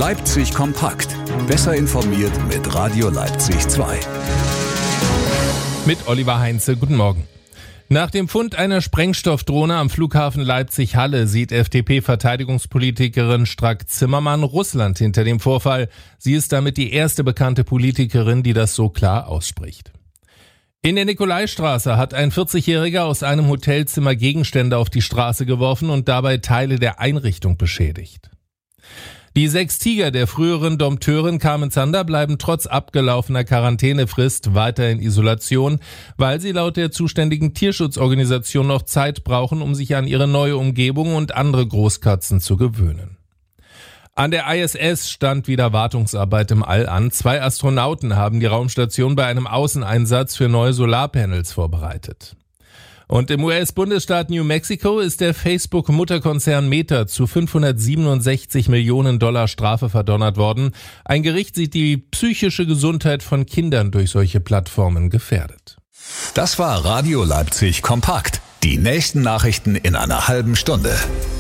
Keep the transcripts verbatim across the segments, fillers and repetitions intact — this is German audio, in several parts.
Leipzig kompakt. Besser informiert mit Radio Leipzig zwei. Mit Oliver Heinze, guten Morgen. Nach dem Fund einer Sprengstoffdrohne am Flughafen Leipzig-Halle sieht F D P-Verteidigungspolitikerin Strack-Zimmermann Russland hinter dem Vorfall. Sie ist damit die erste bekannte Politikerin, die das so klar ausspricht. In der Nikolaistraße hat ein vierzigjähriger aus einem Hotelzimmer Gegenstände auf die Straße geworfen und dabei Teile der Einrichtung beschädigt. Die sechs Tiger der früheren Dompteurin Carmen Zander bleiben trotz abgelaufener Quarantänefrist weiter in Isolation, weil sie laut der zuständigen Tierschutzorganisation noch Zeit brauchen, um sich an ihre neue Umgebung und andere Großkatzen zu gewöhnen. An der I S S stand wieder Wartungsarbeit im All an. Zwei Astronauten haben die Raumstation bei einem Außeneinsatz für neue Solarpanels vorbereitet. Und im U S-Bundesstaat New Mexico ist der Facebook-Mutterkonzern Meta zu fünfhundertsiebenundsechzig Millionen Dollar Strafe verdonnert worden. Ein Gericht sieht die psychische Gesundheit von Kindern durch solche Plattformen gefährdet. Das war Radio Leipzig kompakt. Die nächsten Nachrichten in einer halben Stunde.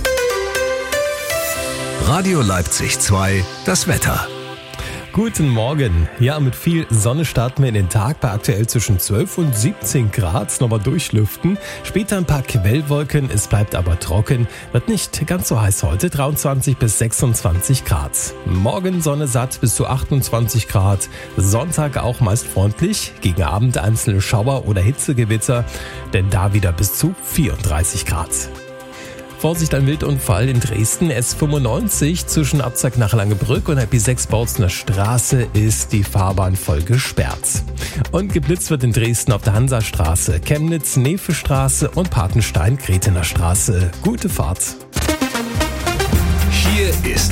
Radio Leipzig zwei, das Wetter. Guten Morgen. Ja, mit viel Sonne starten wir in den Tag bei aktuell zwischen zwölf und siebzehn Grad. Nochmal durchlüften. Später ein paar Quellwolken. Es bleibt aber trocken. Wird nicht ganz so heiß heute. dreiundzwanzig bis sechsundzwanzig Grad. Morgen Sonne satt bis zu achtundzwanzig Grad. Sonntag auch meist freundlich. Gegen Abend einzelne Schauer oder Hitzegewitter. Denn da wieder bis zu vierunddreißig Grad. Vorsicht, ein Wildunfall in Dresden. S fünfundneunzig zwischen Abzack nach Langebrück und P sechs Bautzener Straße ist die Fahrbahn voll gesperrt. Und geblitzt wird in Dresden auf der Hansastraße, Chemnitz, Nefe-Straße und Patenstein-Gretener Straße. Gute Fahrt. Hier ist